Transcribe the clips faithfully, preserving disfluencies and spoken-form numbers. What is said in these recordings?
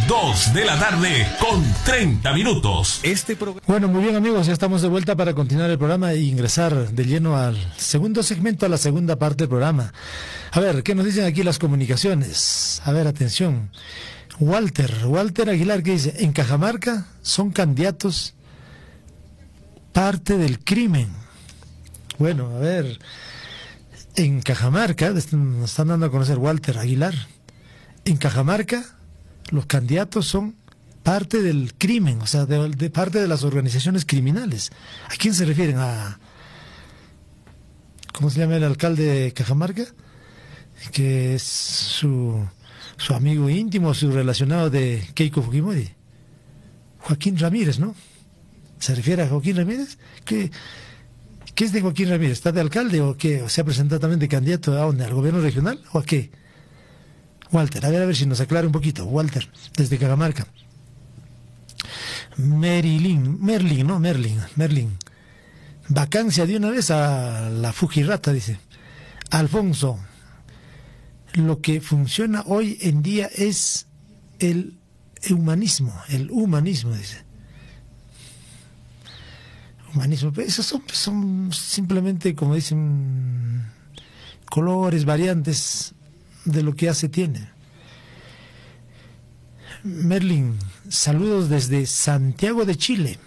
dos de la tarde con treinta minutos. Este programa... Bueno, muy bien amigos, ya estamos de vuelta para continuar el programa e ingresar de lleno al segundo segmento, a la segunda parte del programa. A ver, ¿qué nos dicen aquí las comunicaciones? A ver, atención. Walter, Walter Aguilar, que dice, en Cajamarca son candidatos parte del crimen. Bueno, a ver, en Cajamarca, nos están dando a conocer Walter Aguilar, en Cajamarca los candidatos son parte del crimen, o sea, de, de parte de las organizaciones criminales. ¿A quién se refieren? ¿A cómo se llama el alcalde de Cajamarca? Que es su, su amigo íntimo, su relacionado de Keiko Fujimori. Joaquín Ramírez, ¿no? ¿Se refiere a Joaquín Ramírez? ¿Qué, qué es de Joaquín Ramírez? ¿Está de alcalde o qué? ¿O se ha presentado también de candidato a dónde? ¿Al gobierno regional o a qué? Walter, a ver, a ver si nos aclara un poquito. Walter, desde Cajamarca. Merilín, Merlin, ¿no? Merlin, Merlin. Vacancia de una vez a la Fujirata, dice. Alfonso, lo que funciona hoy en día es el humanismo, el humanismo, dice. Humanismo, esos son, son simplemente, como dicen, colores, variantes de lo que ya se tiene. Merlin, saludos desde Santiago de Chile.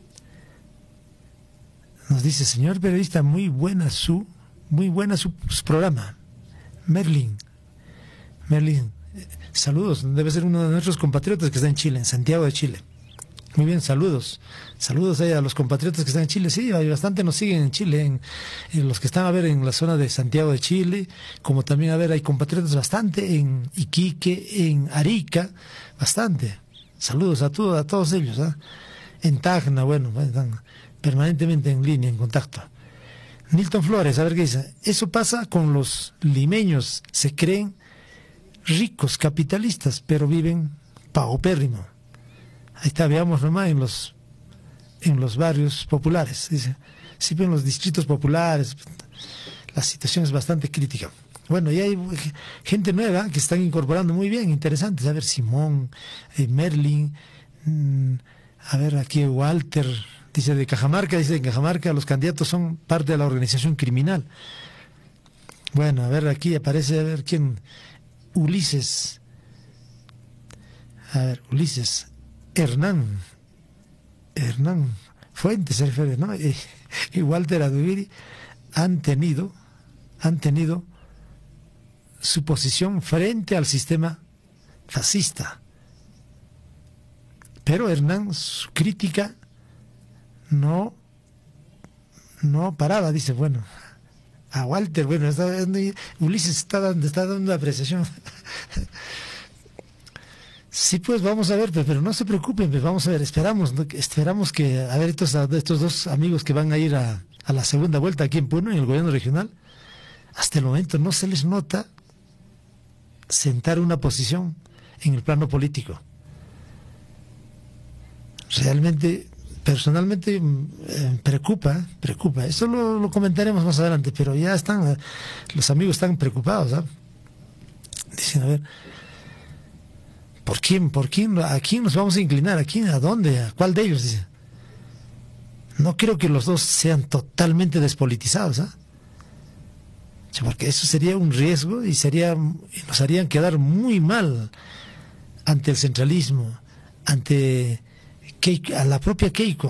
Nos dice, señor periodista, muy buena su, muy buena su, su programa. Merlin, Merlin, saludos, debe ser uno de nuestros compatriotas que está en Chile, en Santiago de Chile. Muy bien, saludos. Saludos ahí a los compatriotas que están en Chile. Sí, hay bastante nos siguen en Chile, en, en los que están a ver en la zona de Santiago de Chile, como también a ver hay compatriotas bastante en Iquique, en Arica, bastante. Saludos a todos, a todos ellos, ¿eh? En Tacna, bueno, están permanentemente en línea, en contacto. Nilton Flores, a ver qué dice. Eso pasa con los limeños, se creen ricos capitalistas, pero viven paupérrimo. Ahí está, veamos nomás en los en los barrios populares, dice, sí, en los distritos populares, la situación es bastante crítica. Bueno, y hay gente nueva que están incorporando muy bien, interesantes, a ver, Simón, eh, Merlin, mmm, a ver, aquí Walter, dice de Cajamarca, dice de Cajamarca los candidatos son parte de la organización criminal. Bueno, a ver, aquí aparece, a ver quién, Ulises, a ver, Ulises, Hernán, Hernán Fuentes, se refiere, ¿no? Y, y Walter Adubiri han tenido, han tenido su posición frente al sistema fascista. Pero Hernán, su crítica no, no paraba, dice, bueno, a Walter, bueno, está, Ulises está dando, está dando una apreciación. Sí, pues vamos a ver, pero no se preocupen, pues vamos a ver, esperamos, ¿no? esperamos que, a ver, estos, estos dos amigos que van a ir a, a la segunda vuelta aquí en Puno, en el gobierno regional, hasta el momento no se les nota sentar una posición en el plano político. Realmente, personalmente, eh, preocupa, preocupa. Eso lo, lo comentaremos más adelante, pero ya están, los amigos están preocupados, ¿sabes? Dicen, a ver, ¿por quién? ¿Por quién? ¿A quién nos vamos a inclinar? ¿A quién? ¿A dónde? ¿A cuál de ellos? Dice. No creo que los dos sean totalmente despolitizados, ¿ah? ¿eh? Porque eso sería un riesgo y sería, nos harían quedar muy mal ante el centralismo, ante Keiko, a la propia Keiko.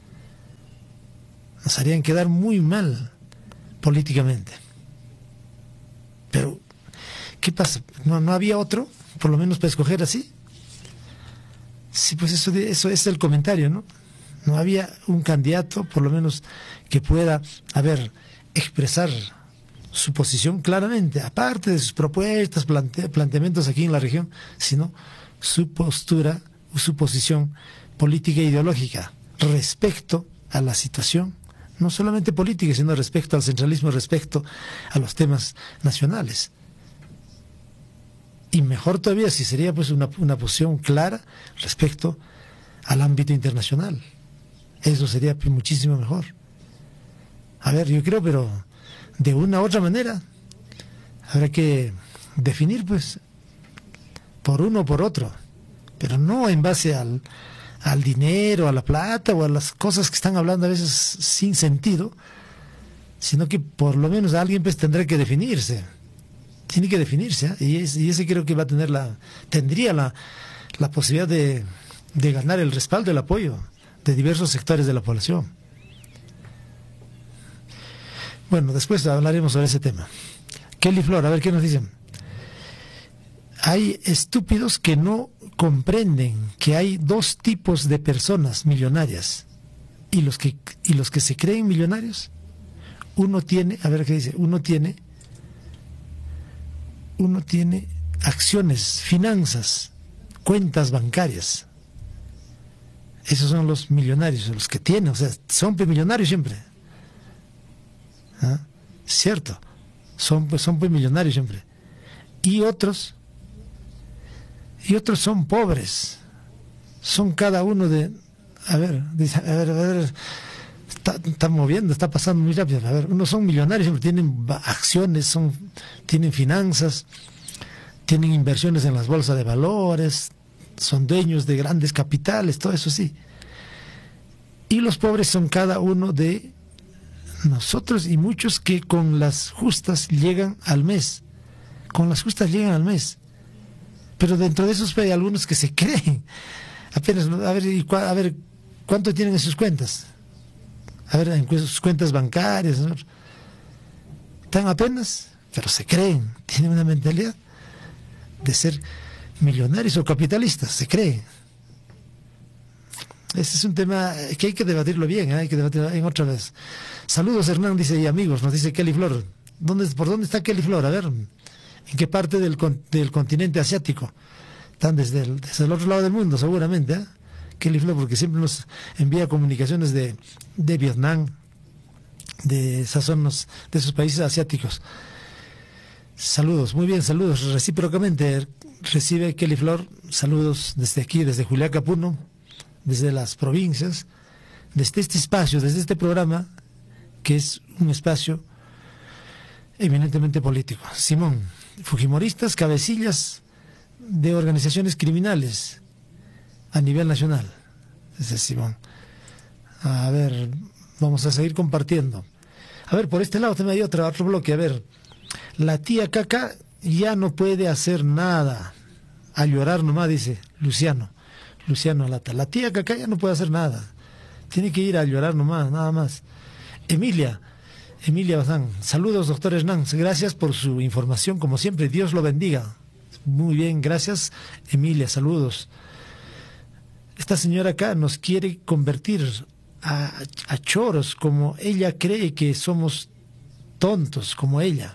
Nos harían quedar muy mal políticamente. Pero, ¿qué pasa? ¿No, no había otro? Por lo menos para escoger así. Sí, pues eso, eso es el comentario, ¿no? No había un candidato, por lo menos, que pueda, a ver, expresar su posición claramente, aparte de sus propuestas, plante, planteamientos aquí en la región, sino su postura, su posición política e ideológica respecto a la situación, no solamente política, sino respecto al centralismo, respecto a los temas nacionales. Y mejor todavía si sería pues una, una posición clara respecto al ámbito internacional. Eso sería pues, muchísimo mejor. A ver, yo creo, pero de una u otra manera habrá que definir pues por uno o por otro pero no en base al, al dinero, a la plata o a las cosas que están hablando a veces sin sentido, sino que por lo menos alguien pues tendrá que definirse, tiene que definirse, ¿eh? y, es, y ese creo que va a tener la, tendría la, la posibilidad de, de ganar el respaldo, el apoyo de diversos sectores de la población. Bueno, después hablaremos sobre ese tema. Kelly Flor, a ver qué nos dicen. Hay estúpidos que no comprenden que hay dos tipos de personas millonarias y los que y los que se creen millonarios. Uno tiene, a ver qué dice, uno tiene uno tiene acciones, finanzas, cuentas bancarias. Esos son los millonarios, los que tienen, o sea, son millonarios siempre. ¿Ah? Cierto, son pues son pues millonarios siempre. Y otros y otros son pobres, son cada uno de, a ver, dice, a ver, a ver, está, está moviendo, está pasando muy rápido, a ver, unos son millonarios, siempre tienen acciones, son, tienen finanzas, tienen inversiones en las bolsas de valores, son dueños de grandes capitales, todo eso sí. Y los pobres son cada uno de nosotros y muchos que con las justas llegan al mes, con las justas llegan al mes. Pero dentro de esos hay algunos que se creen. Apenas, a ver, a ver, ¿cuánto tienen en sus cuentas? A ver, en sus cuentas bancarias, ¿no? Tan apenas, pero se creen. Tienen una mentalidad de ser millonarios o capitalistas, se creen. Ese es un tema que hay que debatirlo bien, ¿eh? Hay que debatirlo en otra vez. Saludos, Hernán, dice, y amigos, nos dice Kelly Flor. ¿Dónde, ¿Por dónde está Kelly Flor? A ver, ¿en qué parte del, del continente asiático? Están desde el, desde el otro lado del mundo, seguramente, ¿eh? Kelly Flor, porque siempre nos envía comunicaciones de, de Vietnam, de esas zonas, de esos países asiáticos. Saludos, muy bien, saludos, recíprocamente recibe Kelly Flor, saludos desde aquí, desde Juliaca, Puno, desde las provincias, desde este espacio, desde este programa, que es un espacio eminentemente político. Simón, fujimoristas, cabecillas de organizaciones criminales a nivel nacional. Ese es Simón. A ver, vamos a seguir compartiendo. A ver, por este lado también hay otro, otro bloque. A ver, la tía Caca ya no puede hacer nada. A llorar nomás, dice Luciano. Luciano Lata. La tía Caca ya no puede hacer nada. Tiene que ir a llorar nomás, nada más. Emilia, Emilia Bazán. Saludos, doctor Hernán. Gracias por su información, como siempre. Dios lo bendiga. Muy bien, gracias, Emilia. Saludos. Esta señora acá nos quiere convertir a, a choros, como ella cree que somos tontos, como ella.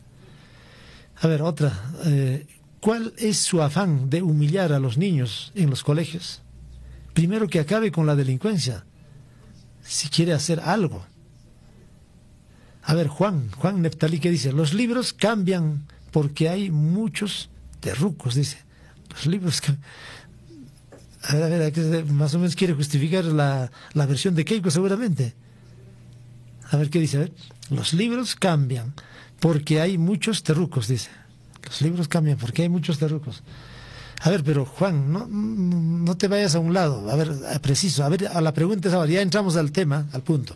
A ver, otra. Eh, ¿Cuál es su afán de humillar a los niños en los colegios? Primero que acabe con la delincuencia, si quiere hacer algo. A ver, Juan, Juan Neptalí, ¿qué dice? Los libros cambian porque hay muchos terrucos, dice. Los libros cambian. A ver, a ver, aquí más o menos quiere justificar la, la versión de Keiko, seguramente. A ver, ¿qué dice? A ver, los libros cambian porque hay muchos terrucos, dice. Los libros cambian porque hay muchos terrucos. A ver, pero Juan, no, no te vayas a un lado. A ver, preciso. A ver, a la pregunta es ahora. Ya entramos al tema, al punto.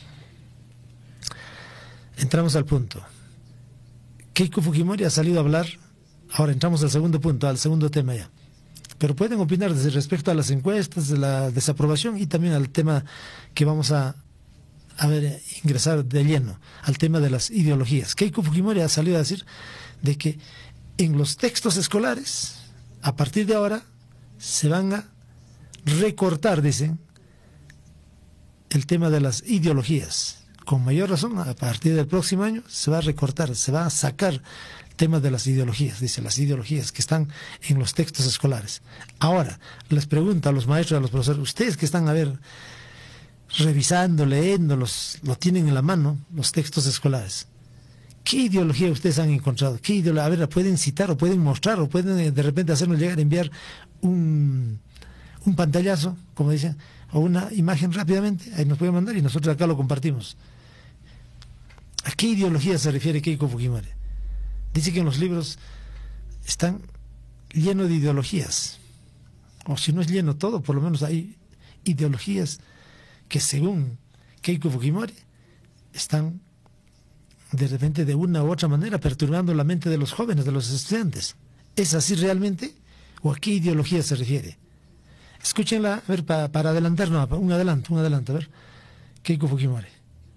Entramos al punto. Keiko Fujimori ha salido a hablar. Ahora entramos al segundo punto, al segundo tema ya. Pero pueden opinar desde respecto a las encuestas, de la desaprobación y también al tema que vamos a, a ver, ingresar de lleno, al tema de las ideologías. Keiko Fujimori ha salido a decir de que en los textos escolares, a partir de ahora, se van a recortar, dicen, el tema de las ideologías. Con mayor razón, a partir del próximo año, se va a recortar, se va a sacar el tema de las ideologías, dice, las ideologías que están en los textos escolares. Ahora, les pregunto a los maestros, a los profesores, ustedes que están, a ver, revisando, leyendo, los, lo tienen en la mano, los textos escolares. ¿Qué ideología ustedes han encontrado? ¿Qué ideología? A ver, pueden citar o pueden mostrar o pueden de repente hacernos llegar, enviar un, un pantallazo, como dicen, o una imagen rápidamente, ahí nos pueden mandar y nosotros acá lo compartimos. ¿A qué ideología se refiere Keiko Fujimori? Dice que en los libros están llenos de ideologías. o si no es lleno todo, por lo menos hay ideologías que según Keiko Fujimori están de repente de una u otra manera perturbando la mente de los jóvenes, de los estudiantes. ¿Es así realmente? ¿O a qué ideología se refiere? Escúchenla, a ver, para, para adelantarnos, un adelanto, un adelanto, a ver. Keiko Fujimori.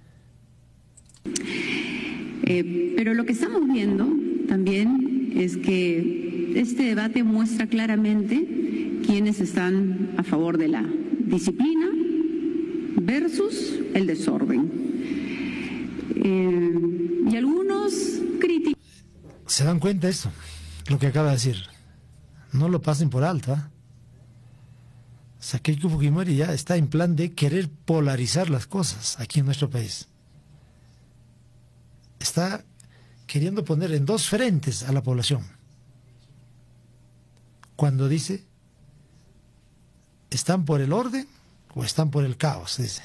Eh, pero lo que estamos viendo también es que este debate muestra claramente quiénes están a favor de la disciplina versus el desorden. Eh, y algunos críticos... ¿Se dan cuenta de esto? Lo que acaba de decir. No lo pasen por alto, ¿eh? O sea, Keiko Fujimori ya está en plan de querer polarizar las cosas aquí en nuestro país. Está queriendo poner en dos frentes a la población. Cuando dice, ¿están por el orden o están por el caos? Dice.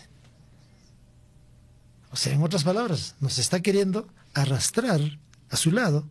O sea, en otras palabras, nos está queriendo arrastrar a su lado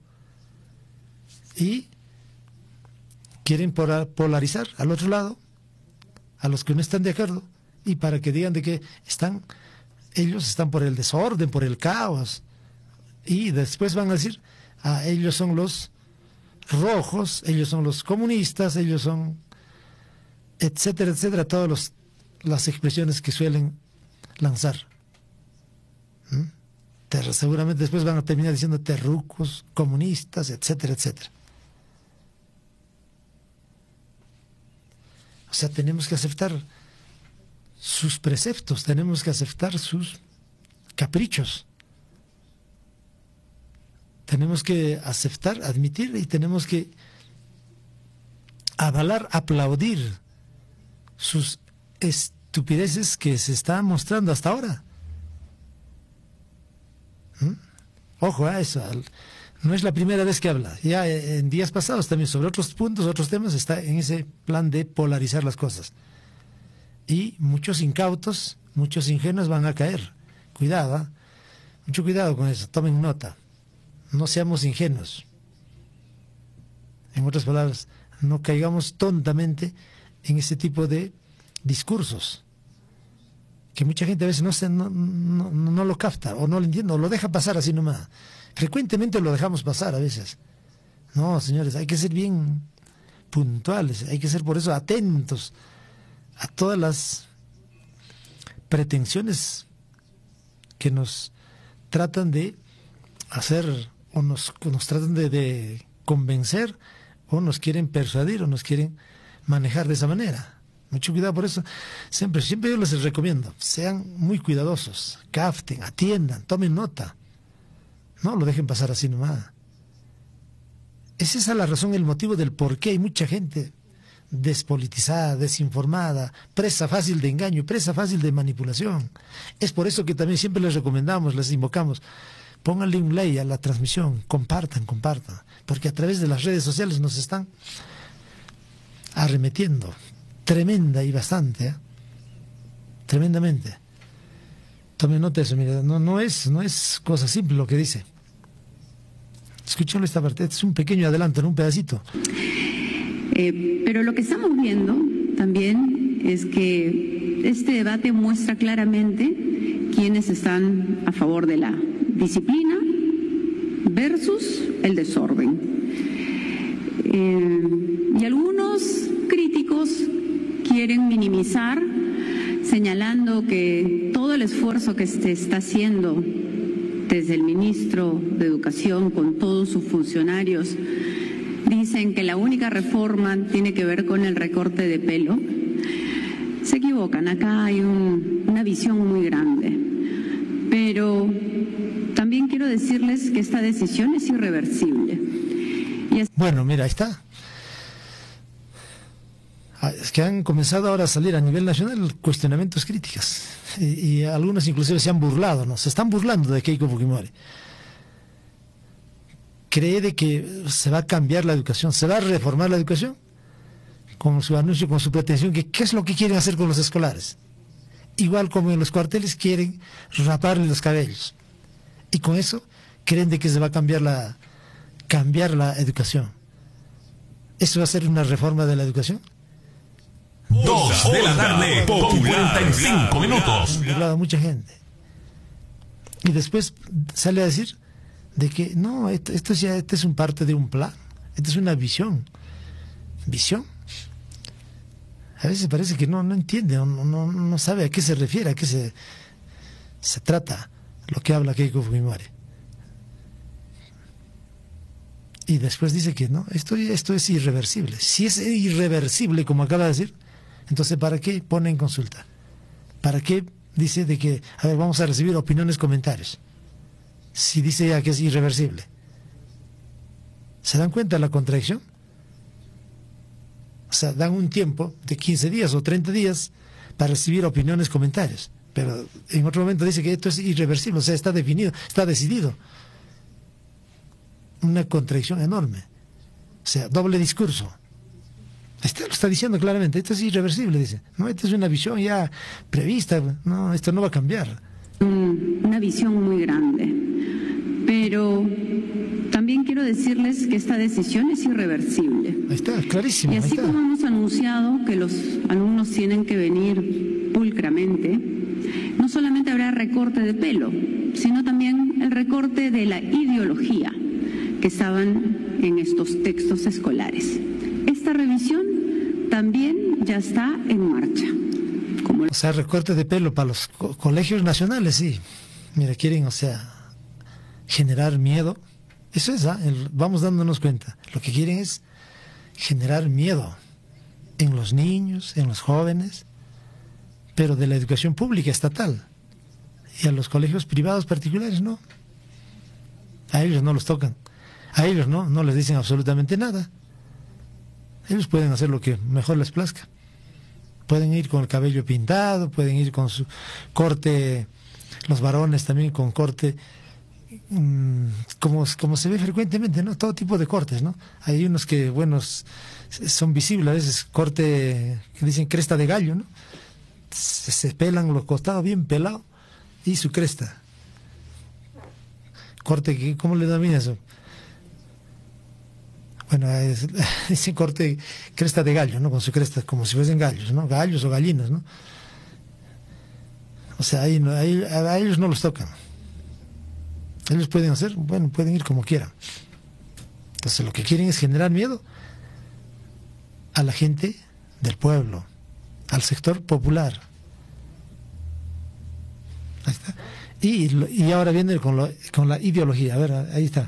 y quieren polarizar al otro lado, a los que no están de acuerdo, y para que digan de que están, ellos están por el desorden, por el caos, y después van a decir, ah, ellos son los rojos, ellos son los comunistas, ellos son, etcétera, etcétera, todas los, las expresiones que suelen lanzar. ¿Mm? Ter, seguramente después van a terminar diciendo terrucos, comunistas, etcétera, etcétera. O sea, tenemos que aceptar sus preceptos, tenemos que aceptar sus caprichos. Tenemos que aceptar, admitir y tenemos que avalar, aplaudir sus estupideces que se están mostrando hasta ahora. ¿Mm? Ojo a eso. No es la primera vez que habla. Ya en días pasados también sobre otros puntos, otros temas, está en ese plan de polarizar las cosas. Y muchos incautos, muchos ingenuos van a caer. Cuidado, ¿eh? Mucho cuidado con eso, tomen nota. No seamos ingenuos. En otras palabras, no caigamos tontamente en ese tipo de discursos que mucha gente a veces no, se, no, no, no lo capta o no lo entiende o lo deja pasar así nomás. Frecuentemente lo dejamos pasar a veces. No, señores, hay que ser bien puntuales, hay que ser por eso atentos a todas las pretensiones que nos tratan de hacer o nos, nos tratan de, de convencer o nos quieren persuadir o nos quieren manejar de esa manera. Mucho cuidado por eso. Siempre, siempre yo les recomiendo, sean muy cuidadosos, capten, atiendan, tomen nota. No lo dejen pasar así nomás. Es esa la razón, el motivo del por qué hay mucha gente despolitizada, desinformada, presa fácil de engaño, presa fácil de manipulación. Es por eso que también siempre les recomendamos, les invocamos, pónganle un like a la transmisión, compartan, compartan, porque a través de las redes sociales nos están arremetiendo, tremenda y bastante, ¿eh? Tremendamente. Tomen nota de eso, mira, no, no es, no es cosa simple lo que dice. Escúchalo esta parte, es un pequeño adelanto, en un pedacito. Eh, pero lo que estamos viendo también es que este debate muestra claramente quiénes están a favor de la disciplina versus el desorden. Eh, y algunos críticos quieren minimizar, señalando que todo el esfuerzo que se está haciendo desde el ministro de Educación con todos sus funcionarios, dicen que la única reforma tiene que ver con el recorte de pelo. Se equivocan, acá hay un, una visión muy grande. Pero también quiero decirles que esta decisión es irreversible. Y es... Bueno, mira, ahí está. Es que han comenzado ahora a salir a nivel nacional cuestionamientos, críticas, y, y algunos inclusive se han burlado, ¿no? Se están burlando de Keiko Fujimori. Cree de que se va a cambiar la educación, se va a reformar la educación, con su anuncio, con su pretensión, que ¿qué es lo que quieren hacer con los escolares? Igual como en los cuarteles quieren raparle los cabellos, y con eso creen de que se va a cambiar la, cambiar la educación. ¿Eso va a ser una reforma de la educación? Dos de la tarde con cuarenta y cinco minutos. Han burlado a mucha gente. Y después sale a decir de que no, esto, esto, ya, esto es un parte de un plan. Esto es una visión. ¿Visión? A veces parece que no, no entiende, no, no, no sabe a qué se refiere, a qué se, se trata lo que habla Keiko Fujimori. Y después dice que no, esto, esto es irreversible. Si es irreversible, como acaba de decir, entonces ¿para qué pone en consulta? ¿Para qué dice de que, a ver, vamos a recibir opiniones, comentarios? Si dice ya que es irreversible. ¿Se dan cuenta de la contradicción? O sea, dan un tiempo de quince días o treinta días para recibir opiniones, comentarios. Pero en otro momento dice que esto es irreversible, o sea, está definido, está decidido. Una contradicción enorme. O sea, doble discurso. Este lo está diciendo claramente, esto es irreversible, dice. No, esta es una visión ya prevista, no, esto no va a cambiar. Una visión muy grande. Pero también quiero decirles que esta decisión es irreversible. Ahí está, clarísimo. Y así como hemos anunciado que los alumnos tienen que venir pulcramente, no solamente habrá recorte de pelo, sino también el recorte de la ideología que estaban en estos textos escolares. Esta revisión también ya está en marcha. Como... O sea, recorte de pelo para los co colegios nacionales, sí. Mira, quieren, o sea, generar miedo. Eso es, ¿ah? El, vamos dándonos cuenta. Lo que quieren es generar miedo en los niños, en los jóvenes, pero de la educación pública estatal. Y a los colegios privados particulares no. A ellos no los tocan. A ellos no, no les dicen absolutamente nada. Ellos pueden hacer lo que mejor les plazca. Pueden ir con el cabello pintado, pueden ir con su corte, los varones también con corte, mmm, como, como se ve frecuentemente, ¿no? Todo tipo de cortes, ¿no? Hay unos que, bueno, son visibles, a veces corte, que dicen cresta de gallo, ¿no? Se, se pelan los costados bien pelados y su cresta. Corte, ¿cómo le denomina eso? Bueno, es, ese corte cresta de gallo, ¿no? Con su cresta, como si fuesen gallos, ¿no? Gallos o gallinas, ¿no? O sea, ahí, no, ahí a ellos no los tocan. Ellos pueden hacer, bueno, pueden ir como quieran. Entonces lo que quieren es generar miedo a la gente del pueblo, al sector popular. Ahí está. Y, y ahora viene con, lo, con la ideología. A ver, ahí está.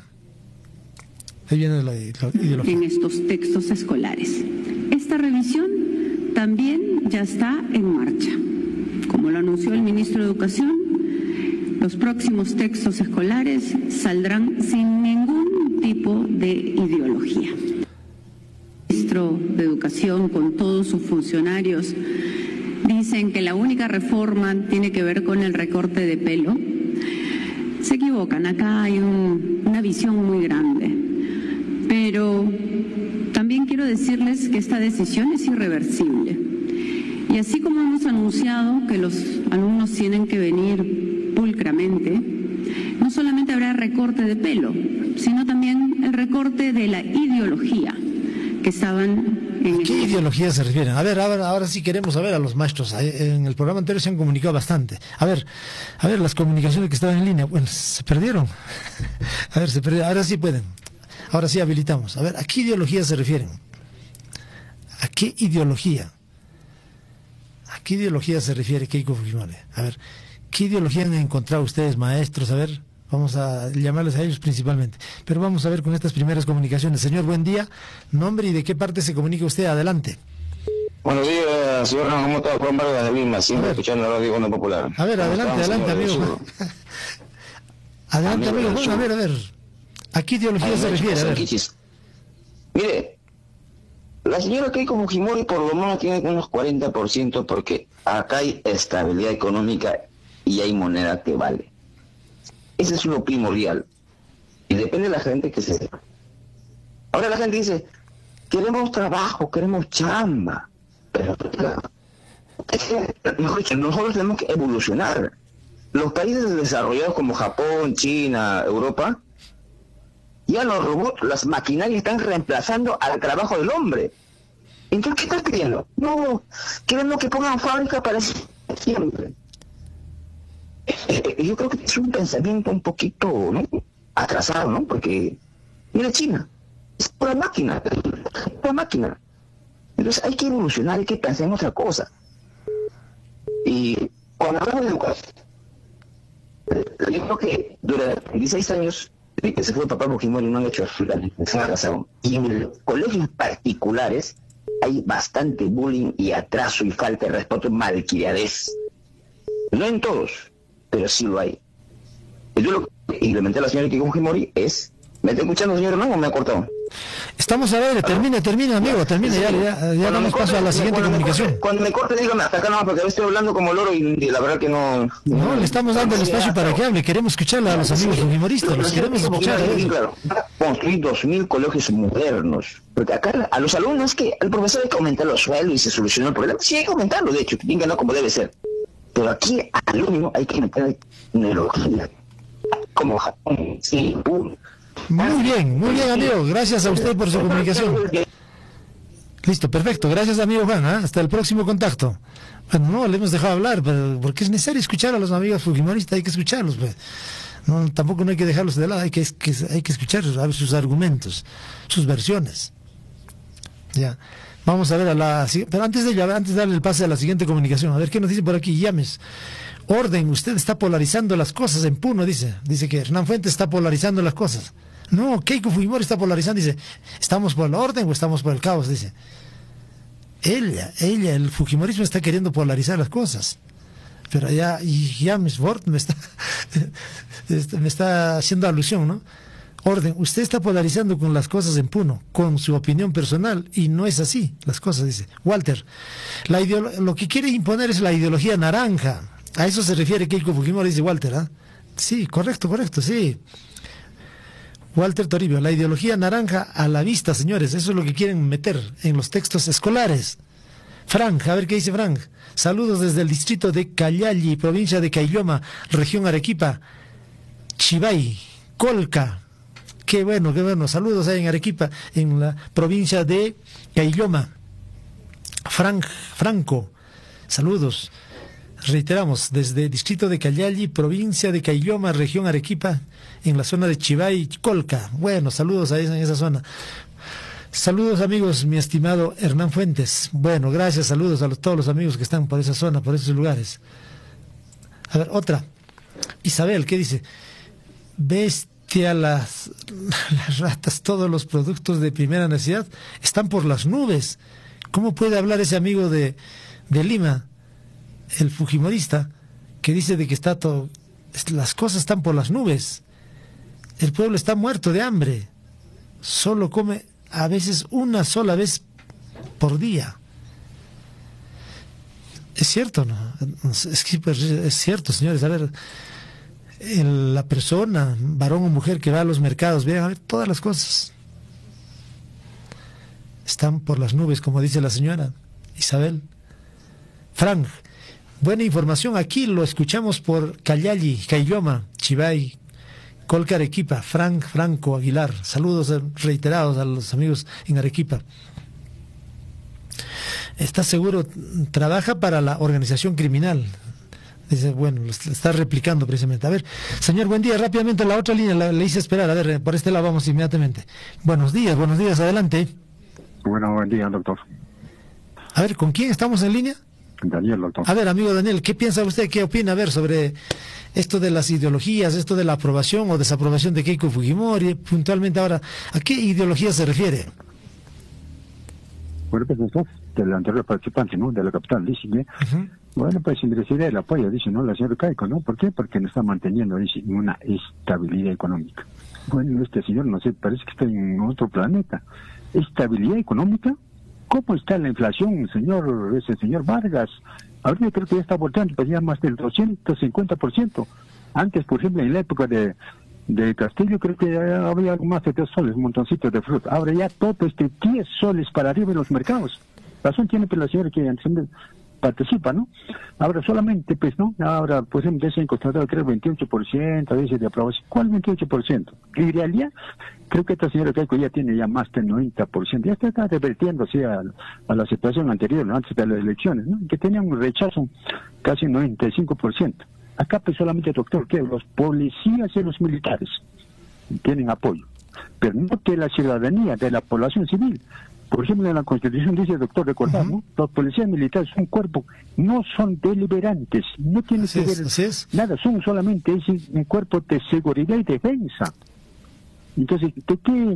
Ahí viene la, la ideología. En estos textos escolares. Esta revisión también ya está en marcha. Como lo anunció el ministro de Educación, los próximos textos escolares saldrán sin ningún tipo de ideología. El ministro de Educación, con todos sus funcionarios, dicen que la única reforma tiene que ver con el recorte de pelo. Se equivocan, acá hay un, una visión muy grande. Pero también quiero decirles que esta decisión es irreversible. Y así como hemos anunciado que los alumnos tienen que venir pulcramente, no solamente habrá recorte de pelo, sino también el recorte de la ideología que estaban en... ¿A qué ideología se refieren? A ver, ahora, ahora sí queremos saber a los maestros. En el programa anterior se han comunicado bastante. A ver, a ver, las comunicaciones que estaban en línea, bueno, se perdieron. A ver, se perdieron. Ahora sí pueden. Ahora sí habilitamos. A ver, ¿a qué ideología se refieren? ¿A qué ideología? ¿A qué ideología se refiere Keiko Fujimori? A ver, ¿qué ideología han encontrado ustedes, maestros? A ver, vamos a llamarles a ellos principalmente. Pero vamos a ver con estas primeras comunicaciones. Señor, buen día. Nombre y de qué parte se comunica usted. Adelante. Buenos días, señor. ¿Cómo está? Juan Vargas de Lima, siempre escuchando la radio Onda Popular. A ver, adelante, adelante, amigo. Adelante, amigo. Bueno, a ver, a ver. ¿A qué ideología se refiere? A ver. Mire, la señora Keiko Fujimori por lo menos tiene unos cuarenta por ciento porque acá hay estabilidad económica y hay moneda que vale. Ese es lo primordial. Y depende de la gente que se... Ahora la gente dice, queremos trabajo, queremos chamba. Pero, es que, mejor dicho, nosotros tenemos que evolucionar. Los países desarrollados como Japón, China, Europa, ya los robots, las maquinarias están reemplazando al trabajo del hombre. Entonces, ¿qué estás pidiendo? No, queremos que pongan fábrica para siempre. Eh, yo creo que es un pensamiento un poquito, ¿no?, atrasado, ¿no? Porque, mira, China, es pura máquina, pura máquina. Entonces hay que evolucionar, hay que pensar en otra cosa. Y cuando hablamos de educación, yo creo que durante dieciséis años que se fue papá Fujimori no han hecho absolutamente nada. Y en los colegios particulares hay bastante bullying y atraso y falta de respeto, malcriadez. No en todos, pero sí lo hay. Yo lo que implementé a la señora Keiko Fujimori es... ¿Me está escuchando, señor Hernán, o me ha cortado? Estamos a ver, termine, termine, amigo, termine, ya, ya, ya damos paso a la siguiente comunicación. Corte, cuando me corte, dígame, hasta acá no, porque estoy hablando como loro y, y la verdad que no... No, no le estamos dando el espacio para que hable, queremos escucharle a los amigos fujimoristas, los queremos escuchar. Sí, claro, construir dos mil colegios modernos, porque acá a los alumnos que al profesor hay que aumentar los sueldos y se solucionó el problema. Sí, hay que aumentarlo, de hecho, que tenga no como debe ser. Pero aquí al alumno hay que meter neurología, como Japón, sí, pum. Muy bien, muy bien, amigo. Gracias a usted por su comunicación. Listo, perfecto. Gracias, amigo Juan. ¿eh? Hasta el próximo contacto. Bueno, no, le hemos dejado hablar, pero porque es necesario escuchar a los amigos fujimoristas, hay que escucharlos. Pues. No, tampoco no hay que dejarlos de lado, hay que, que, hay que escuchar sus argumentos, sus versiones. Ya. Vamos a ver a la... Pero antes de, antes de darle el pase a la siguiente comunicación, a ver qué nos dice por aquí. Llames. Orden, usted está polarizando las cosas en Puno, dice. Dice que Hernán Fuentes está polarizando las cosas. No, Keiko Fujimori está polarizando, dice. ¿Estamos por el orden o estamos por el caos? Dice. Ella, ella, el Fujimorismo está queriendo polarizar las cosas. Pero ya, y ya Miss Ward me está, me está haciendo alusión, ¿no? Orden, usted está polarizando con las cosas en Puno, con su opinión personal, y no es así las cosas, dice. Walter, la lo que quiere imponer es la ideología naranja. A eso se refiere Keiko Fujimori, dice Walter, ¿ah? ¿eh? Sí, correcto, correcto, sí. Walter Toribio, la ideología naranja a la vista, señores, eso es lo que quieren meter en los textos escolares. Frank, a ver qué dice Frank. Saludos desde el distrito de Cayalli, provincia de Caylloma, región Arequipa, Chivay, Colca. Qué bueno, qué bueno. Saludos ahí en Arequipa, en la provincia de Caylloma. Frank, Franco, saludos. Reiteramos, desde el distrito de Cayalli, provincia de Caylloma, región Arequipa, en la zona de Chivay, Colca. Bueno, saludos a esa, en esa zona. Saludos, amigos, mi estimado Hernán Fuentes. Bueno, gracias, saludos a los, todos los amigos que están por esa zona, por esos lugares. A ver, otra. Isabel, ¿qué dice? Bestia, las, las ratas, todos los productos de primera necesidad están por las nubes. ¿Cómo puede hablar ese amigo de, de Lima, el fujimorista, que dice de que está todo, las cosas están por las nubes? El pueblo está muerto de hambre. Solo come a veces una sola vez por día. Es cierto, ¿no? Es, que, pues, es cierto, señores. A ver, el, la persona, varón o mujer que va a los mercados, vean a ver todas las cosas. Están por las nubes, como dice la señora Isabel. Frank, buena información. Aquí lo escuchamos por Cayalli, Caylloma, Chivay, Colca, Arequipa. Frank Franco Aguilar. Saludos reiterados a los amigos en Arequipa. ¿Está seguro? Trabaja para la organización criminal. Dice, bueno, lo está replicando precisamente. A ver, señor, buen día. Rápidamente la otra línea la, le hice esperar. A ver, por este lado vamos inmediatamente. Buenos días, buenos días. Adelante. Bueno, buen día, doctor. A ver, ¿con quién estamos en línea? Daniel, doctor. A ver, amigo Daniel, ¿qué piensa usted, qué opina, a ver, sobre esto de las ideologías, esto de la aprobación o desaprobación de Keiko Fujimori? Puntualmente ahora, ¿a qué ideología se refiere? Bueno, pues nosotros, del anterior participante, ¿no? De la capital, dice, ¿eh? Uh-huh. Bueno, pues merecería el apoyo, dice, ¿no? La señora Keiko, ¿no? ¿Por qué? Porque nos está manteniendo, dice, una estabilidad económica. Bueno, este señor, no sé, parece que está en otro planeta. ¿Estabilidad económica? ¿Cómo está la inflación, señor, ese señor Vargas? Ahorita creo que ya está volteando, pues ya más del doscientos cincuenta por ciento. Antes, por ejemplo, en la época de, de Castillo, creo que ya había algo más de tres soles, un montoncito de fruta. Ahora ya todo este diez soles para arriba en los mercados. Razón tiene pues la señora que participa, ¿no? Ahora solamente, pues, ¿no? Ahora, pues, en vez de encontrar, creo, veintiocho por ciento, a veces de aprobación. ¿Cuál veintiocho por ciento? En realidad, creo que esta señora Keiko ya tiene ya más del noventa por ciento. Ya está, está revertiéndose a, a la situación anterior, ¿no? Antes de las elecciones, ¿no? Que tenían un rechazo casi noventa y cinco por ciento. Acá, pues, solamente, doctor, que los policías y los militares tienen apoyo, pero no de la ciudadanía, de la población civil. Por ejemplo, en la Constitución dice, doctor, recordamos, uh-huh. los policías militares son un cuerpo, no son deliberantes, no tienen así que es, ver así es. nada, son solamente es un cuerpo de seguridad y defensa. Entonces, ¿de qué,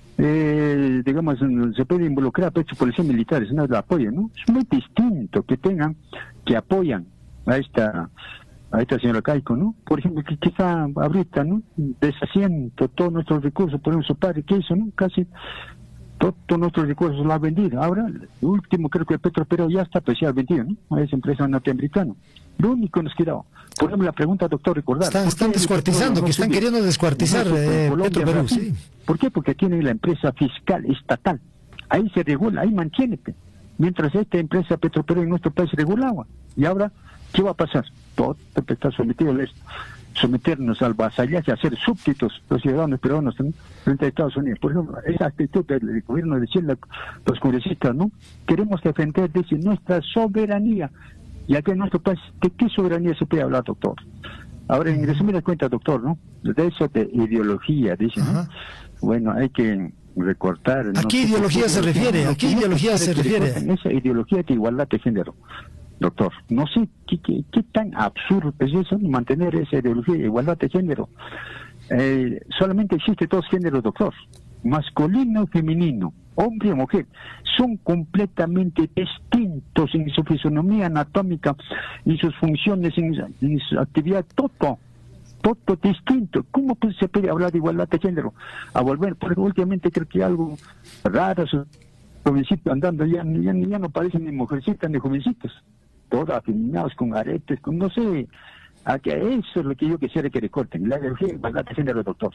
eh, digamos, se puede involucrar a estos policías militares? No, lo apoyan, ¿no? Es muy distinto que tengan, que apoyan a esta a esta señora Keiko, ¿no? Por ejemplo, que quizá ahorita, ¿no? Deshaciendo todos nuestros recursos, por ejemplo, su padre, ¿qué hizo, no? Casi todos nuestros recursos lo ha vendido. Ahora, el último, creo que el Petroperú ya está, pues ya ha vendido, ¿no? A esa empresa norteamericana. Lo único que nos quedaba. Por ejemplo, la pregunta, doctor, recordar. Están, están descuartizando, no que están queriendo descuartizar eh, Petroperú, sí. ¿Por qué? Porque tienen la empresa fiscal estatal. Ahí se regula, ahí mantiénete. Mientras esta empresa Petroperú en nuestro país regulaba. Y ahora, ¿qué va a pasar? Todo está sometido a esto. Someternos al vasallaje, a ser súbditos los ciudadanos peruanos frente a Estados Unidos. Por ejemplo, esa actitud del gobierno, decir los congresistas, ¿no? Queremos defender, dice, nuestra soberanía. Y aquí en nuestro país, ¿de qué soberanía se puede hablar, doctor? Ahora, en resumidas cuentas, doctor, ¿no? De eso de ideología, dice, ¿no? Uh-huh. Bueno, hay que recortar. ¿A qué ideología se refiere? ¿A qué ideología se refiere? Esa ideología de igualdad de género. Doctor, no sé qué, qué, qué tan absurdo es eso, mantener esa ideología de igualdad de género. Eh, solamente existe dos géneros, doctor, masculino y femenino, hombre y mujer. Son completamente distintos en su fisonomía anatómica, en sus funciones, en, en su actividad, todo, todo distinto. ¿Cómo pues, se puede hablar de igualdad de género? A volver, porque últimamente creo que algo raro, jovencitos andando, ya, ya, ya no parecen ni mujercitas ni jovencitos. Todos afeminados, con aretes, con no sé, a que eso es lo que yo quisiera que recorten, la ideología de igualdad de género, doctor.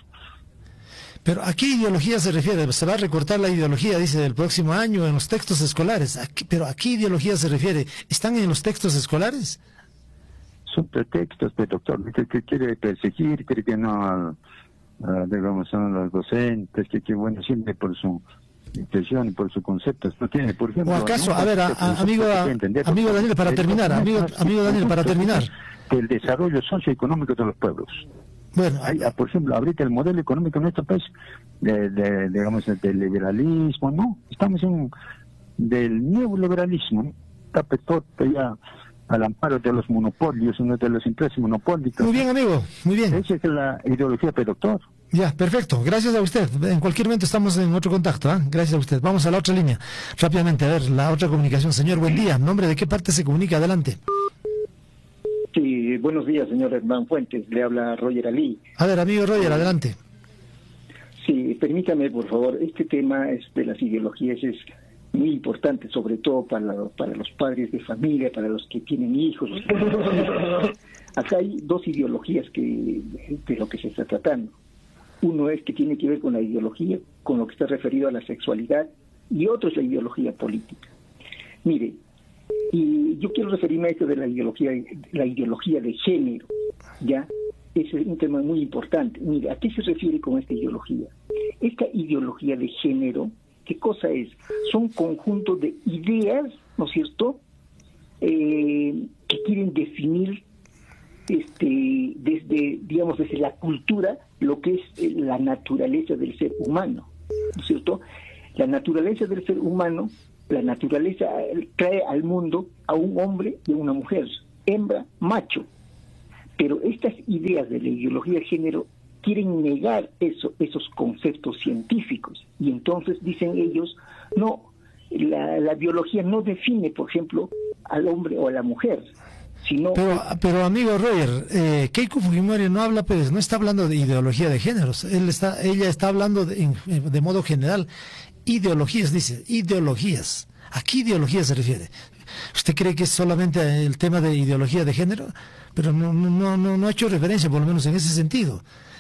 Pero ¿a qué ideología se refiere? Se va a recortar la ideología, dice, del próximo año en los textos escolares. ¿A qué, pero ¿a qué ideología se refiere? ¿Están en los textos escolares? Son pretextos, pues, doctor, que, que quiere perseguir, quiere que no, uh, digamos, son los docentes, que, que bueno, siempre por su intención, por sus conceptos, no tiene, por ejemplo... ¿O acaso, ¿no? a ver, a, a, amigo, entender, amigo Daniel, para terminar, amigo, amigo Daniel, para terminar. El desarrollo socioeconómico de los pueblos. Bueno, hay, por ejemplo, ahorita el modelo económico en nuestro país, de, de, digamos, del liberalismo, ¿no? Estamos en del neoliberalismo, ¿no? Está todo ya al amparo de los monopolios, uno de las empresas monopólicas. Muy bien, amigo, muy bien. Esa es la ideología del doctor. Ya, perfecto. Gracias a usted. En cualquier momento estamos en otro contacto, ¿eh? Gracias a usted. Vamos a la otra línea. Rápidamente, a ver, la otra comunicación. Señor, buen día. ¿Nombre de qué parte se comunica? Adelante. Sí, buenos días, señor Hernán Fuentes. Le habla Roger Ali. A ver, amigo Roger, adelante. Sí, permítame, por favor. Este tema es de las ideologías es muy importante, sobre todo para, la, para los padres de familia, para los que tienen hijos. Acá hay dos ideologías que de lo que se está tratando. Uno es que tiene que ver con la ideología, con lo que está referido a la sexualidad, y otro es la ideología política. Mire, y yo quiero referirme a esto de la ideología, la ideología de género, ¿ya? Ese es un tema muy importante. Mire, ¿a qué se refiere con esta ideología? Esta ideología de género, ¿qué cosa es? Son conjuntos de ideas, ¿no es cierto?, eh, que quieren definir este desde, digamos, desde la cultura, lo que es la naturaleza del ser humano, ¿no es cierto? La naturaleza del ser humano, la naturaleza trae al mundo a un hombre y a una mujer, hembra, macho. Pero estas ideas de la ideología de género quieren negar eso, esos conceptos científicos. Y entonces dicen ellos, no, la, la biología no define, por ejemplo, al hombre o a la mujer. Sino... Pero, pero amigo Roger, eh, Keiko Fujimori no habla, pues, no está hablando de ideología de géneros. Él está, ella está hablando de, de modo general. Ideologías, dice, ideologías. ¿A qué ideología se refiere? ¿Usted cree que es solamente el tema de ideología de género? Pero no, no, no, no ha hecho referencia, por lo menos en ese sentido.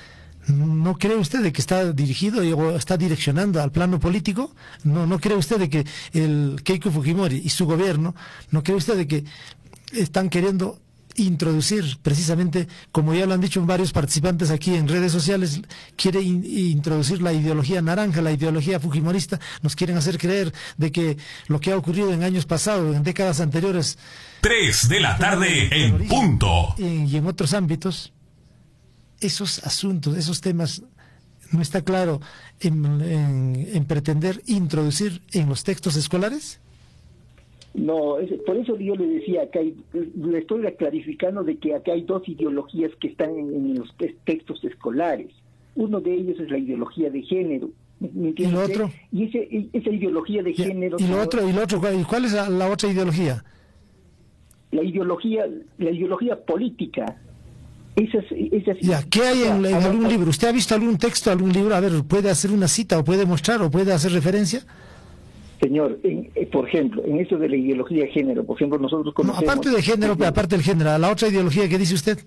¿No cree usted de que está dirigido o está direccionando al plano político? ¿No, no cree usted de que el Keiko Fujimori y su gobierno, no cree usted de que están queriendo introducir precisamente, como ya lo han dicho varios participantes aquí en redes sociales, quiere in, introducir la ideología naranja, la ideología fujimorista? Nos quieren hacer creer de que lo que ha ocurrido en años pasados, en décadas anteriores, tres de la tarde en punto, y en otros ámbitos, esos asuntos, esos temas, no está claro en, en, en pretender introducir en los textos escolares. No, es, por eso yo le decía, acá hay, le estoy clarificando de que acá hay dos ideologías que están en, en los te textos escolares. Uno de ellos es la ideología de género. ¿Me ¿Y lo otro? Y ese, esa ideología de y, género... ¿Y lo otro? ¿Y lo otro? ¿Y cuál es la, la otra ideología? La ideología, la ideología política. Esas, esas, ya, ¿qué hay en, en algún libro? ¿Usted ha visto algún texto, algún libro? A ver, ¿puede hacer una cita o puede mostrar o puede hacer referencia? Señor, en, eh, por ejemplo, en eso de la ideología de género, por ejemplo, nosotros conocemos... No, aparte de género, pero aparte del género, ¿la otra ideología que dice usted?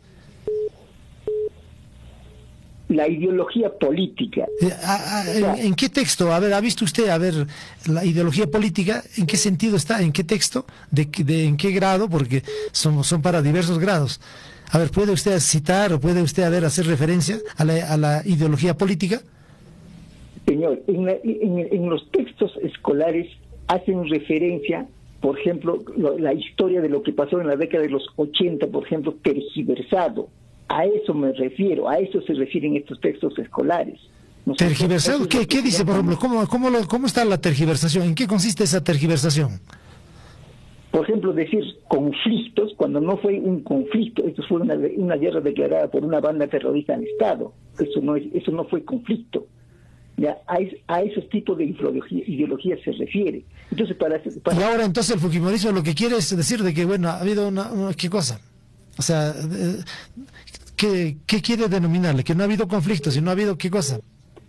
La ideología política. Eh, a, a, en, ¿En qué texto? A ver, ¿ha visto usted, a ver, la ideología política, en qué sentido está? ¿En qué texto? ¿De, de en qué grado? Porque son, son para diversos grados. A ver, ¿puede usted citar o puede usted, a ver, hacer referencia a la, a la ideología política? Señor, en, la, en, en los textos escolares hacen referencia, por ejemplo, lo, la historia de lo que pasó en la década de los ochenta, por ejemplo, tergiversado. A eso me refiero, a eso se refieren estos textos escolares. Nosotros, ¿Tergiversado? ¿Qué, ¿qué dice, por ejemplo? ¿Cómo, cómo, lo, ¿Cómo está la tergiversación? ¿En qué consiste esa tergiversación? Por ejemplo, decir conflictos, cuando no fue un conflicto, esto fue una, una guerra declarada por una banda terrorista al Estado. Eso no, es, eso no fue conflicto. Ya, a, es, a esos tipos de ideología, ideología se refiere. Entonces, para, para... Y ahora entonces el fujimorismo lo que quiere es decir de que, bueno, ha habido una... una ¿qué cosa? O sea, ¿qué, ¿qué quiere denominarle? Que no ha habido conflictos, y no ha habido ¿qué cosa?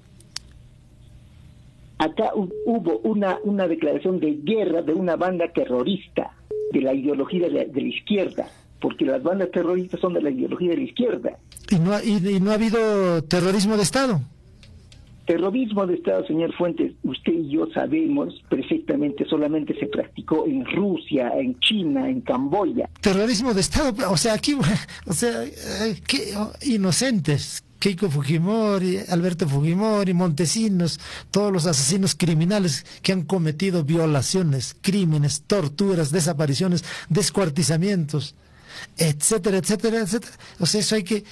Acá hubo una, una declaración de guerra de una banda terrorista, de la ideología de la, de la izquierda, porque las bandas terroristas son de la ideología de la izquierda. ¿Y no ha, y, y no ha habido terrorismo de Estado? Terrorismo de Estado, señor Fuentes, usted y yo sabemos perfectamente, solamente se practicó en Rusia, en China, en Camboya. Terrorismo de Estado, o sea, aquí, o sea, qué inocentes. Keiko Fujimori, Alberto Fujimori, Montesinos, todos los asesinos criminales que han cometido violaciones, crímenes, torturas, desapariciones, descuartizamientos, etcétera, etcétera, etcétera. O sea, eso hay que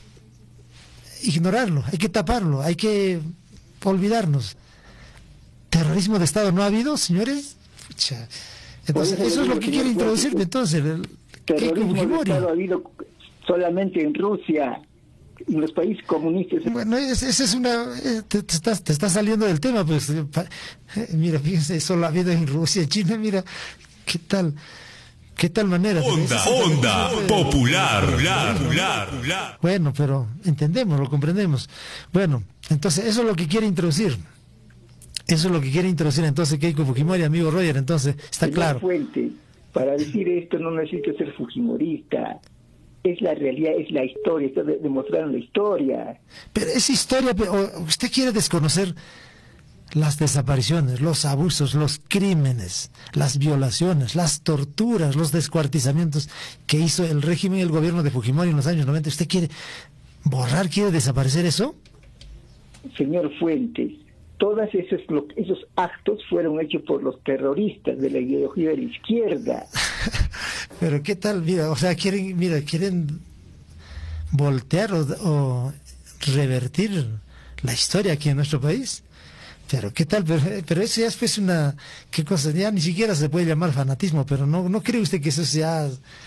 ignorarlo, hay que taparlo, hay que olvidarnos. ¿Terrorismo de Estado no ha habido, señores? Pucha. Entonces, eso es lo que quiere introducirme, entonces. El terrorismo de Estado ha habido solamente en Rusia, en los países comunistas. Bueno, esa es una... Te, te, estás, te estás saliendo del tema, pues. Eh, mira, fíjense, eso lo ha habido en Rusia, en China, mira, ¿qué tal? ¿Qué tal manera? Onda, onda, popular, popular, popular. Bueno, pero entendemos, lo comprendemos. Bueno, entonces, eso es lo que quiere introducir. Eso es lo que quiere introducir entonces Keiko Fujimori, amigo Roger, entonces, está Señor claro. Fuente, para decir esto no necesito ser fujimorista. Es la realidad, es la historia, está de, demostrando la historia. Pero esa historia, usted quiere desconocer las desapariciones, los abusos, los crímenes, las violaciones, las torturas, los descuartizamientos que hizo el régimen y el gobierno de Fujimori en los años noventa. ¿Usted quiere borrar, quiere desaparecer eso? Señor Fuentes, todos esos, esos actos fueron hechos por los terroristas de la ideología de la izquierda. Pero qué tal, mira, o sea, quieren, mira, quieren voltear o, o revertir la historia aquí en nuestro país. Pero qué tal, pero, pero eso ya es pues una, qué cosa, ya ni siquiera se puede llamar fanatismo, pero no, no cree usted que eso sea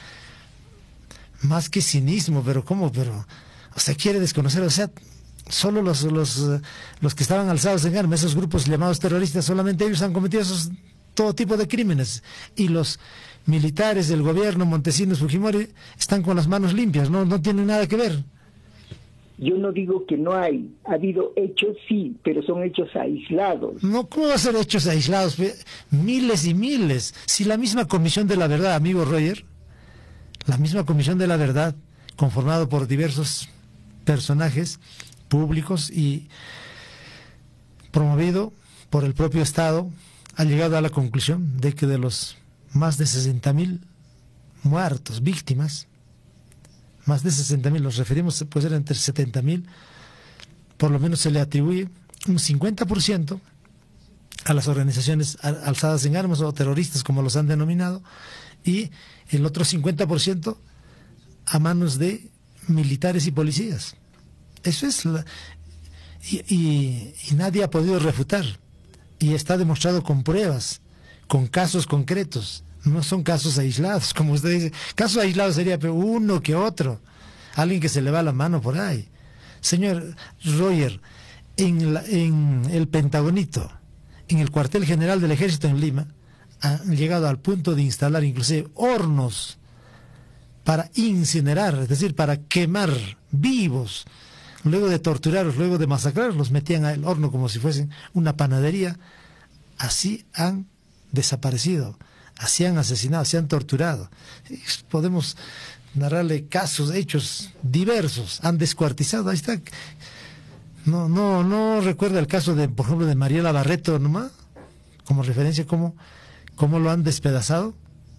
más que cinismo, pero cómo, pero, o sea, quiere desconocer, o sea, solo los, los, los que estaban alzados en armas, esos grupos llamados terroristas, solamente ellos han cometido esos, todo tipo de crímenes, y los militares del gobierno, Montesinos, Fujimori, están con las manos limpias, no, no tienen nada que ver. Yo no digo que no hay, ha habido hechos, sí, pero son hechos aislados. No, ¿cómo va a ser hechos aislados? Miles y miles. Si la misma Comisión de la Verdad, amigo Roger, la misma Comisión de la Verdad, conformado por diversos personajes, públicos y promovido por el propio Estado, ha llegado a la conclusión de que de los más de sesenta mil muertos, víctimas, más de sesenta mil, nos referimos, puede ser entre setenta mil, por lo menos se le atribuye un cincuenta por ciento a las organizaciones alzadas en armas o terroristas, como los han denominado, y el otro cincuenta por ciento a manos de militares y policías. Eso es la, y, y, y nadie ha podido refutar, y está demostrado con pruebas, con casos concretos. No son casos aislados, como usted dice. Casos aislados sería uno que otro, alguien que se le va la mano por ahí. Señor Roger, en, la, en el Pentagonito, en el cuartel general del ejército en Lima, han llegado al punto de instalar inclusive hornos para incinerar, es decir, para quemar vivos. Luego de torturarlos, luego de masacrarlos, los metían al horno como si fuesen una panadería. Así han desaparecido, así han asesinado, así han torturado. Podemos narrarle casos, hechos diversos, han descuartizado. Ahí está. No, no, no recuerda el caso de, por ejemplo, de Mariela Barreto nomás, como referencia, cómo, cómo lo han despedazado.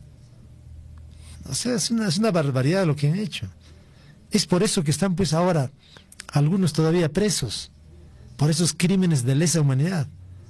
O sea, es una, es una barbaridad lo que han hecho. Es por eso que están pues ahora algunos todavía presos, por esos crímenes de lesa humanidad.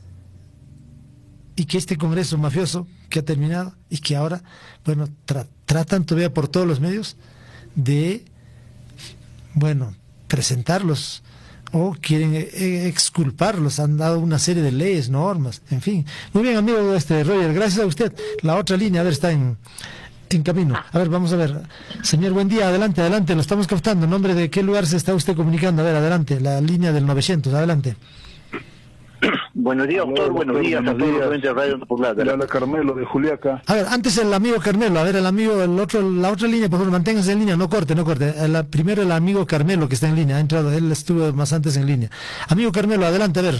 Y que este Congreso mafioso que ha terminado y que ahora, bueno, tra tratan todavía por todos los medios de, bueno, presentarlos o quieren eh, exculparlos, han dado una serie de leyes, normas, en fin. Muy bien, amigo este Roger, gracias a usted. La otra línea, a ver, está en, en camino. A ver, vamos a ver. Señor, buen día, adelante, adelante, lo estamos captando. ¿En nombre de qué lugar se está usted comunicando? A ver, adelante, la línea del novecientos, adelante. Buenos días, doctor. Hola, Buenos doctor, días buenos a todos días. los de Radio Popular. Le habla Carmelo de Juliaca. A ver, antes el amigo Carmelo, a ver, el amigo, el otro, la otra línea, por favor, manténgase en línea, no corte, no corte. El, primero el amigo Carmelo que está en línea, ha entrado, él estuvo más antes en línea. Amigo Carmelo, adelante, a ver.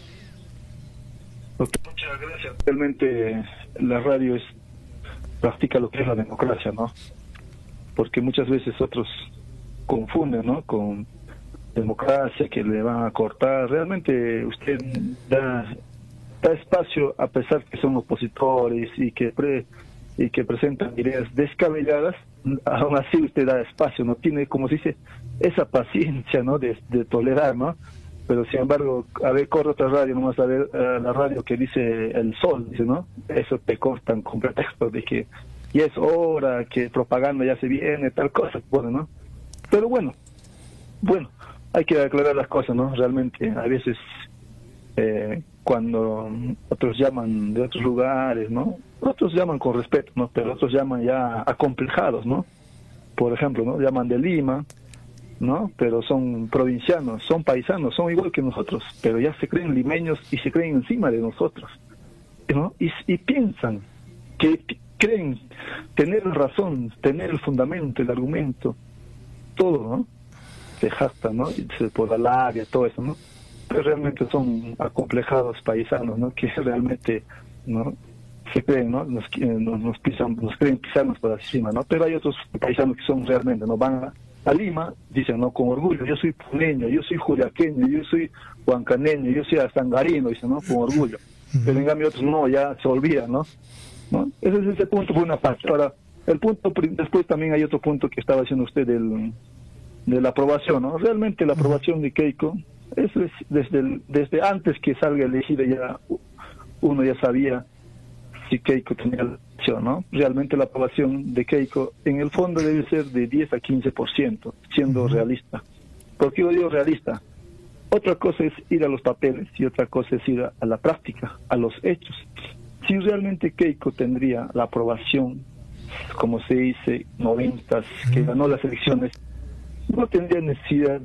Doctor, muchas gracias. Realmente la radio es practica lo que es la democracia, ¿no? Porque muchas veces otros confunden, ¿no? Con democracia, que le van a cortar. Realmente usted da, da espacio, a pesar que son opositores y que pre, y que presentan ideas descabelladas, aún así usted da espacio, no tiene, como se dice, esa paciencia, ¿no? De, de tolerar, ¿no? Pero sin embargo, a ver, corre otra radio, nomás a ver uh, la radio que dice El Sol, dice, ¿no? Eso te cortan con pretexto de que ya es hora, que propaganda ya se viene, tal cosa, bueno, ¿no? Pero bueno, bueno, hay que aclarar las cosas, ¿no? Realmente, a veces, eh, cuando otros llaman de otros lugares, ¿no? Otros llaman con respeto, ¿no? Pero otros llaman ya acomplejados, ¿no? Por ejemplo, ¿no? Llaman de Lima, ¿no? Pero son provincianos, son paisanos, son igual que nosotros, pero ya se creen limeños y se creen encima de nosotros, ¿no? Y, y piensan que creen tener razón, tener el fundamento, el argumento, todo, ¿no? Se jactan, ¿no? Por la labia, todo eso, ¿no? Pero realmente son acomplejados paisanos, ¿no? Que realmente, ¿no? Se creen, ¿no? Nos, nos, nos pisan, nos creen pisarnos por encima, ¿no? Pero hay otros paisanos que son realmente, ¿no? Van a, a Lima, dicen, ¿no? Con orgullo, yo soy puneño, yo soy juliaqueño, yo soy huancaneño, yo soy astangarino, dicen, ¿no? Con orgullo. Pero en cambio otros no, ya se olvidan, ¿no? ¿No? Ese es ese punto por una parte. Ahora, el punto, después también hay otro punto que estaba haciendo usted del, de la aprobación, ¿no? Realmente la aprobación de Keiko, eso es desde, el, desde antes que salga elegida ya uno ya sabía si Keiko tenía la elección, ¿no? Realmente la aprobación de Keiko en el fondo debe ser de diez a quince por ciento, siendo realista. ¿Por qué yo digo realista? Otra cosa es ir a los papeles y otra cosa es ir a, a la práctica, a los hechos. Si realmente Keiko tendría la aprobación, como se dice, noventas, que ganó las elecciones, no tendría necesidad